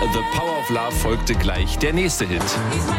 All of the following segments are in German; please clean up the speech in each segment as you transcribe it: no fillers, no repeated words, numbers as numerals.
The Power of Love folgte gleich der nächste Hit.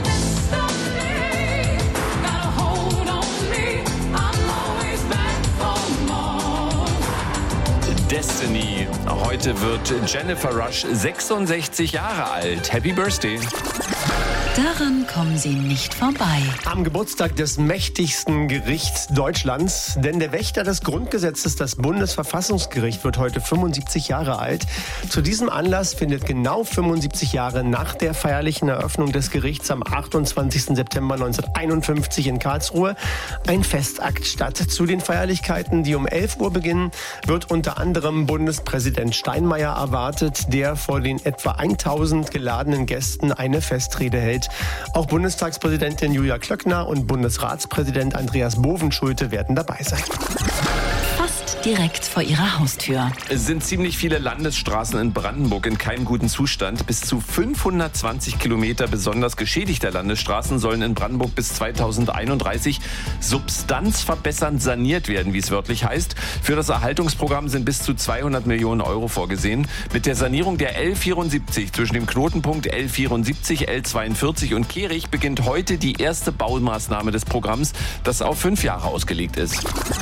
Destiny. Heute wird Jennifer Rush 66 Jahre alt. Happy Birthday. Daran kommen Sie nicht vorbei. Am Geburtstag des mächtigsten Gerichts Deutschlands, denn der Wächter des Grundgesetzes, das Bundesverfassungsgericht, wird heute 75 Jahre alt. Zu diesem Anlass findet genau 75 Jahre nach der feierlichen Eröffnung des Gerichts am 28. September 1951 in Karlsruhe ein Festakt statt. Zu den Feierlichkeiten, die um 11 Uhr beginnen, wird unter anderem Bundespräsident Steinmeier erwartet, der vor den etwa 1000 geladenen Gästen eine Festrede hält. Auch Bundestagspräsidentin Julia Klöckner und Bundesratspräsident Andreas Bovenschulte werden dabei sein. Fast direkt vor Ihrer Haustür. Es sind ziemlich viele Landesstraßen in Brandenburg in keinem guten Zustand. Bis zu 520 Kilometer besonders geschädigter Landesstraßen sollen in Brandenburg bis 2031 substanzverbessernd saniert werden, wie es wörtlich heißt. Für das Erhaltungsprogramm sind bis zu 200 Millionen Euro vorgesehen. Mit der Sanierung der L74 zwischen dem Knotenpunkt L74, L42 und Kehrig beginnt heute die erste Baumaßnahme des Programms, das auf 5 Jahre ausgelegt ist.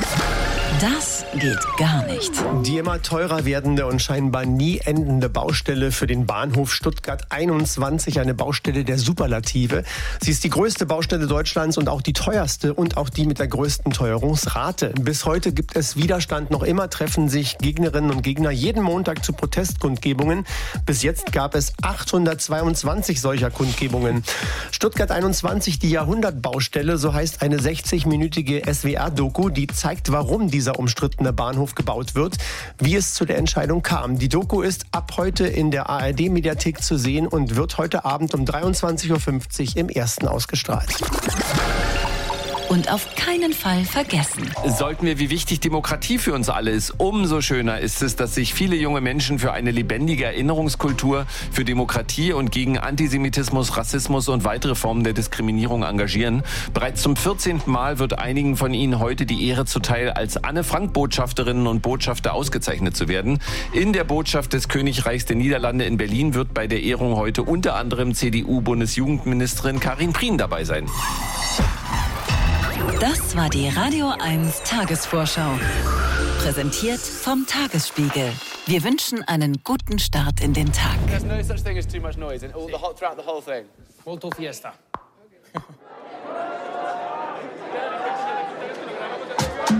Das geht gar nicht. Die immer teurer werdende und scheinbar nie endende Baustelle für den Bahnhof Stuttgart 21, eine Baustelle der Superlative. Sie ist die größte Baustelle Deutschlands und auch die teuerste und auch die mit der größten Teuerungsrate. Bis heute gibt es Widerstand. Noch immer treffen sich Gegnerinnen und Gegner jeden Montag zu Protestkundgebungen. Bis jetzt gab es 822 solcher Kundgebungen. Stuttgart 21, die Jahrhundertbaustelle, so heißt eine 60-minütige SWR-Doku, die zeigt, warum dieser umstrittene Bahnhof gebaut wird, wie es zu der Entscheidung kam. Die Doku ist ab heute in der ARD-Mediathek zu sehen und wird heute Abend um 23.50 Uhr im Ersten ausgestrahlt. Und auf keinen Fall vergessen. Sollten wir, wie wichtig Demokratie für uns alle ist, umso schöner ist es, dass sich viele junge Menschen für eine lebendige Erinnerungskultur, für Demokratie und gegen Antisemitismus, Rassismus und weitere Formen der Diskriminierung engagieren. Bereits zum 14. Mal wird einigen von ihnen heute die Ehre zuteil, als Anne-Frank-Botschafterinnen und Botschafter ausgezeichnet zu werden. In der Botschaft des Königreichs der Niederlande in Berlin wird bei der Ehrung heute unter anderem CDU-Bundesjugendministerin Karin Prien dabei sein. Das war die Radio 1 Tagesvorschau. Präsentiert vom Tagesspiegel. Wir wünschen einen guten Start in den Tag. There's no such thing as too much noise and throughout the whole thing. Molto fiesta.